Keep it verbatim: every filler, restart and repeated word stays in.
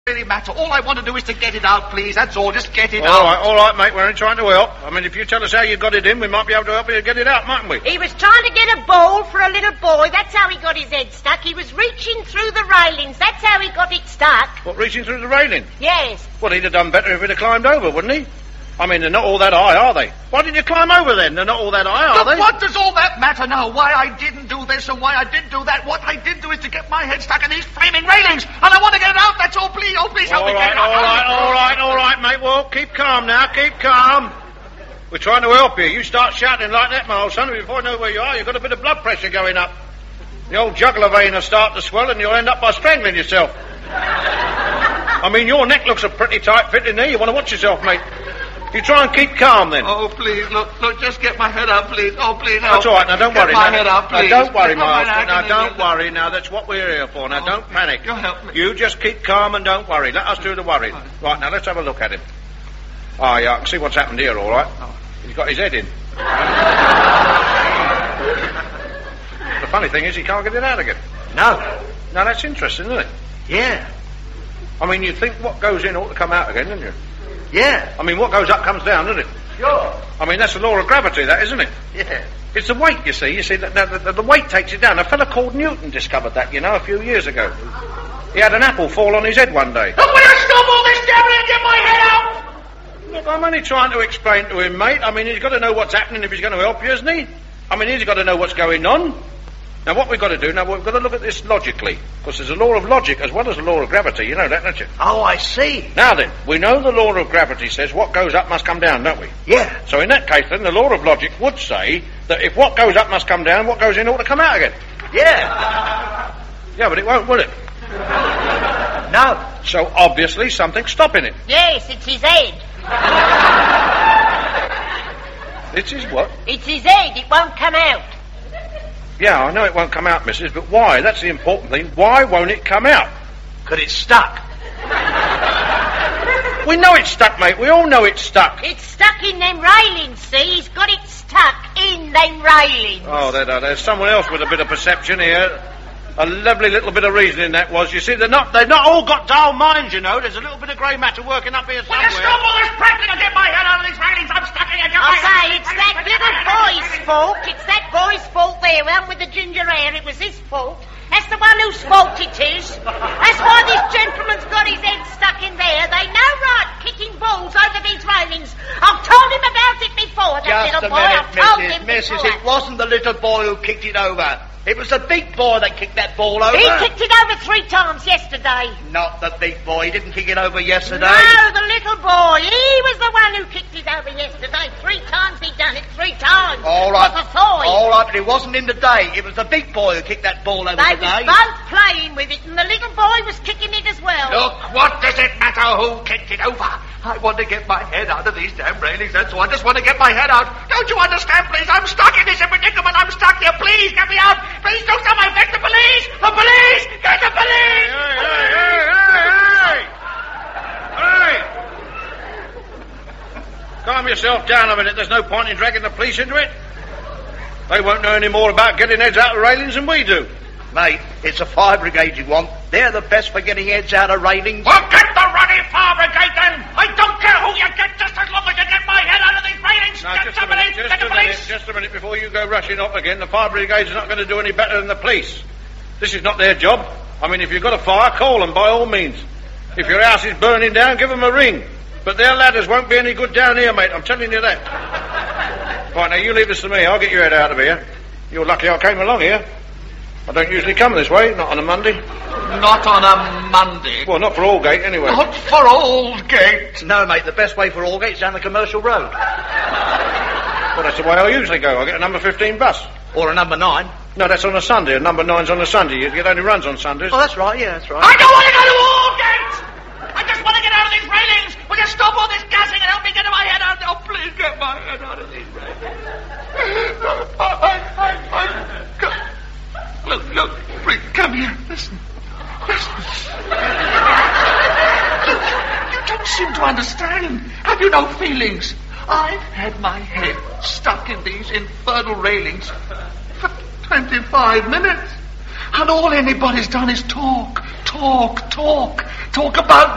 really matter. All I want to do is to get it out, please. That's all. Just get it all out. All right, all right, mate. We're only trying to help. I mean, if you tell us how you got it in, we might be able to help you get it out, mightn't we? He was trying to get a ball for a little boy. That's how he got his head stuck. He was reaching through the railings. That's how he got it stuck. What, reaching through the railing? Yes. Well, he'd have done better if he'd have climbed over, wouldn't he? I mean, they're not all that high, are they? Why didn't you climb over then? They're not all that high, are but they? What does all that matter now? Why I didn't do this and why I didn't do that? What I did do is to get my head stuck in these flaming railings, and I want to get it out. That's all. Please, oh, please help all me right, get it out. All right, all right, all right, mate. Well, keep calm now. Keep calm. We're trying to help you. You start shouting like that, my old son, before you know where you are, you've got a bit of blood pressure going up. The old jugular vein will start to swell, and you'll end up by strangling yourself. I mean, your neck looks a pretty tight fit in there. You want to watch yourself, mate. You try and keep calm, then. Oh, please, look, look, just get my head up, please. Oh, please, help. That's all right, now, don't get worry. my now, head up, please. Now, don't worry, my Master. Now, don't worry. Now, that's what we're here for. Now, oh, don't panic. You help me. You just keep calm and don't worry. Let us do the worrying. Right. right, now, let's have a look at him. Oh, yeah, I can see what's happened here, all right. Oh. He's got his head in. The funny thing is, he can't get it out again. No. Now, that's interesting, isn't it? Yeah. I mean, you'd think what goes in ought to come out again, don't you? Yeah. I mean, what goes up comes down, doesn't it? Sure. I mean, that's the law of gravity, that, isn't it? Yeah. It's the weight, you see. You see, the, the, the, the weight takes it down. A fellow called Newton discovered that, you know, a few years ago. He had an apple fall on his head one day. Look, will you stop all this jabbering and get my head out? Look, I'm only trying to explain to him, mate. I mean, he's got to know what's happening if he's going to help you, isn't he? I mean, he's got to know what's going on. Now, what we've got to do, now, we've got to look at this logically. Because there's a law of logic as well as a law of gravity. You know that, don't you? Oh, I see. Now then, we know the law of gravity says what goes up must come down, don't we? Yeah. So in that case, then, the law of logic would say that if what goes up must come down, what goes in ought to come out again. Yeah. Yeah, but it won't, will it? No. So, obviously, something's stopping it. Yes, it's his head. It's his what? It's his head. It won't come out. Yeah, I know it won't come out, missus, but why? That's the important thing. Why won't it come out? Because it's stuck. We know it's stuck, mate. We all know it's stuck. It's stuck in them railings, see? He's got it stuck in them railings. Oh, there, there, there's someone else with a bit of perception here. A lovely little bit of reasoning that was. You see, they're not, they've not all got dull minds, you know. There's a little bit of grey matter working up here somewhere. Will you stop all this prattling and get my head out of these railings? I'm stuck in here. I say, it's that little boy's fault. It's that boy's fault there, one with the ginger hair. It was his fault. That's the one whose fault it is. That's why this gentleman's got his head stuck in there. They know right kicking balls over these railings. I've told him about it before, that Just little a boy. minute, I've told Missus him Missus before. It wasn't the little boy who kicked it over. It was the big boy that kicked that ball over. He kicked it over three times yesterday. Not the big boy. He didn't kick it over yesterday. No, the little boy. He was the one who kicked it over yesterday. Three times he done it. Three times. All right. What's a toy? All right, but it wasn't in the day. It was the big boy who kicked that ball over They today. was both playing with it, and the little boy was kicking it as well. Look, what does it matter who kicked it over? I want to get my head out of these damn railings, that's all. I just want to get my head out. Don't you understand, please? I'm stuck in this predicament. I'm stuck here. Please, get me out. Please don't tell my get the police. The police. Get the police. Hey, hey, hey, hey, hey. Hey. Calm yourself down a minute. There's no point in dragging the police into it. They won't know any more about getting heads out of railings than we do. Mate, it's a fire brigade you want. They're the best for getting heads out of railings. Well, get the ruddy fire brigade then. I don't care who you get, just as long as you get my head out of these railings. Now, Get just a somebody, minute, just get the a minute, police. just a minute before you go rushing off again. The fire brigade's not going to do any better than the police. This is not their job. I mean, if you've got a fire, call them by all means. If your house is burning down, give them a ring. But their ladders won't be any good down here, mate. I'm telling you that. Right, now you leave this to me. I'll get your head out of here. You're lucky I came along here. I don't usually come this way, not on a Monday. Not on a Monday. Well, not for Aldgate, anyway. Not for Aldgate. No, mate, the best way for Aldgate's down the commercial road. Well, that's the way I usually go. I get a number fifteen bus. Or a number nine. No, that's on a Sunday. A number nine's on a Sunday. It only runs on Sundays. Oh, that's right, yeah, that's right. I don't want to go to Aldgate. I just want to get out of these railings. Will you stop all this gassing and help me get my head out? Oh, please get my head out of these railings. I, I, I, I, Look, look, please, come here, listen, listen. Look, you don't seem to understand. Have you no feelings? I've had my head stuck in these infernal railings for twenty-five minutes. And all anybody's done is talk, talk, talk, talk about